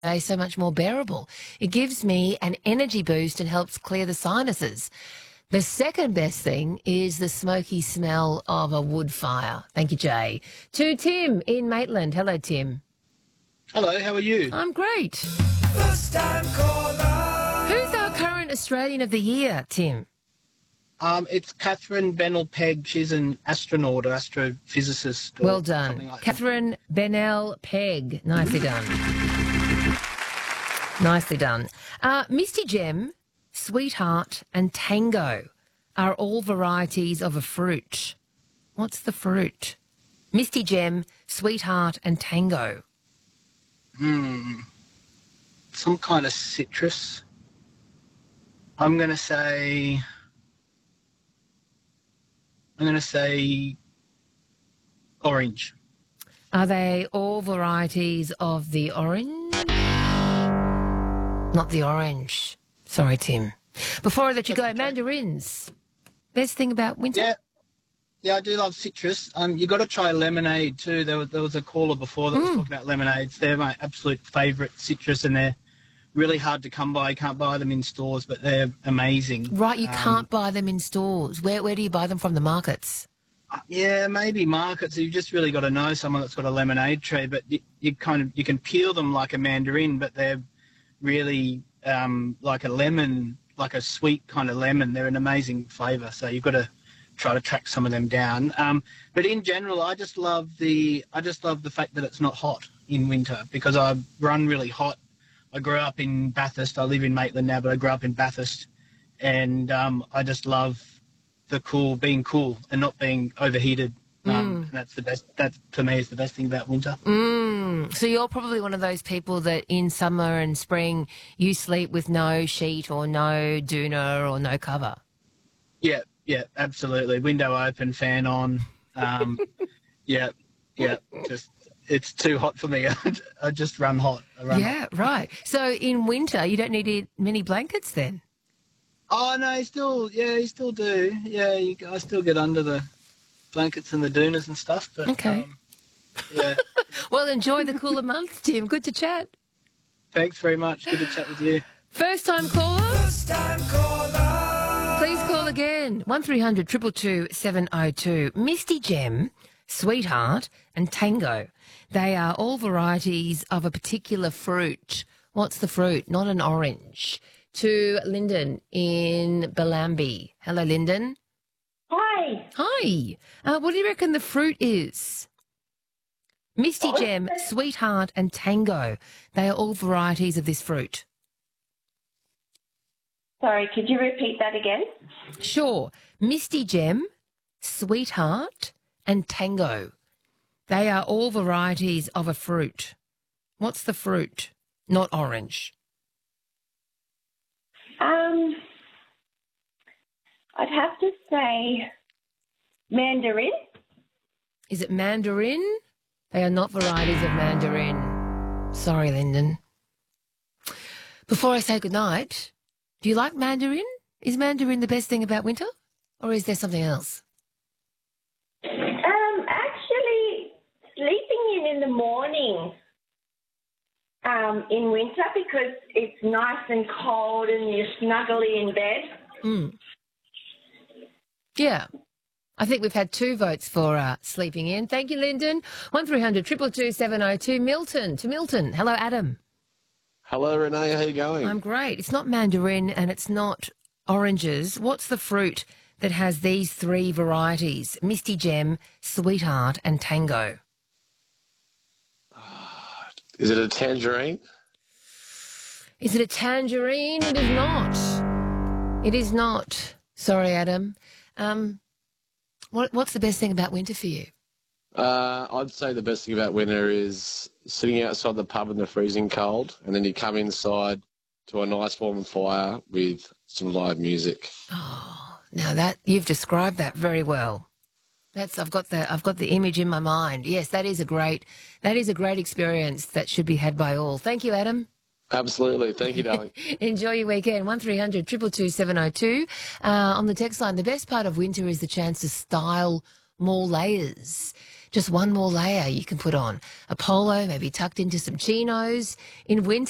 day so much more bearable. It gives me an energy boost and helps clear the sinuses. The second best thing is the smoky smell of a wood fire. Thank you, Jay. To Tim in Maitland. Hello, Tim. Hello, how are you? I'm great. First time caller. Who's our current Australian of the Year, Tim? It's Catherine Bennell-Pegg. She's an astronaut or astrophysicist. Or Well done. something like that. Catherine Bennell-Pegg. Nicely done. Nicely done. Misty Gem, Sweetheart and Tango are all varieties of a fruit. What's the fruit? Misty Gem, Sweetheart and Tango. Some kind of citrus. I'm going to say orange. Are they all varieties of the orange? Not the orange. Sorry, Tim. Before I let you go, mandarins. Best thing about winter? Yeah, I do love citrus. You got to try lemonade too. There was a caller before that was talking about lemonades. They're my absolute favourite citrus, and they're really hard to come by. You can't buy them in stores, but they're amazing. Right, you can't buy them in stores. Where do you buy them from? The markets? Yeah, maybe markets. You've just really got to know someone that's got a lemonade tree. But you can peel them like a mandarin, but they're really like a lemon, like a sweet kind of lemon. They're an amazing flavour. So you've got to try to track some of them down. But in general, I just love the fact that it's not hot in winter, because I run really hot. I grew up in Bathurst. I live in Maitland now, but I grew up in Bathurst, and I just love being cool and not being overheated. And that's the best. That to me is the best thing about winter. So you're probably one of those people that in summer and spring you sleep with no sheet or no doona or no cover. Yeah, absolutely. Window open, fan on. Yeah. Just it's too hot for me. I just run hot. Yeah, right. So in winter you don't need many blankets then? Oh no, you still do. Yeah, I still get under the blankets and the doonas and stuff. But okay. Yeah. Well, enjoy the cooler months, Tim. Good to chat. Thanks very much. Good to chat with you. First time caller. First time caller. Please call again. 1300 222 702. Misty Gem, Sweetheart and Tango. They are all varieties of a particular fruit. What's the fruit? Not an orange. To Lyndon in Bellambi. Hello, Lyndon. Hi. Hi. What do you reckon the fruit is? Misty Gem, Sweetheart and Tango. They are all varieties of this fruit. Sorry, could you repeat that again? Sure. Misty Gem, Sweetheart and Tango. They are all varieties of a fruit. What's the fruit? Not orange. I'd have to say mandarin. Is it mandarin? They are not varieties of mandarin. Sorry, Lyndon. Before I say goodnight, do you like mandarin? Is mandarin the best thing about winter? Or is there something else? Actually, sleeping in the morning in winter, because it's nice and cold and you're snuggly in bed. Yeah. I think we've had 2 votes for sleeping in. Thank you, Lyndon. 1300 222 702. Milton. To Milton. Hello, Adam. Hello, Renee. How you going? I'm great. It's not mandarin and it's not oranges. What's the fruit that has these 3 varieties? Misty Gem, Sweetheart and Tango. Is it a tangerine? Is it a tangerine? It is not. It is not. Sorry, Adam. What's the best thing about winter for you? I'd say the best thing about winter is sitting outside the pub in the freezing cold, and then you come inside to a nice warm fire with some live music. Oh, now that you've described that very well. I've got the image in my mind. Yes, that is a great experience that should be had by all. Thank you, Adam. Absolutely. Thank you, darling. Enjoy your weekend. 1300 222 702. On the text line, the best part of winter is the chance to style more layers. Just one more layer you can put on. A polo, maybe tucked into some chinos. In winter,